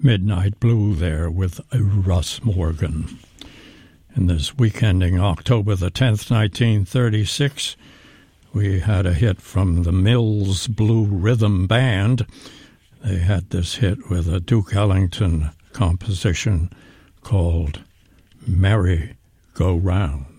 Midnight Blue there with Russ Morgan. In this week ending October the 10th, 1936, we had a hit from the Mills Blue Rhythm Band. They had this hit with a Duke Ellington composition called Merry Go Round.